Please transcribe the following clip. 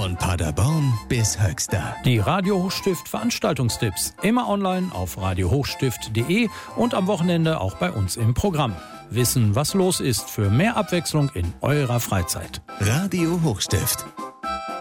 Von Paderborn bis Höxter. Die Radio Hochstift Veranstaltungstipps. Immer online auf radiohochstift.de und am Wochenende auch bei uns im Programm. Wissen, was los ist, für mehr Abwechslung in eurer Freizeit. Radio Hochstift.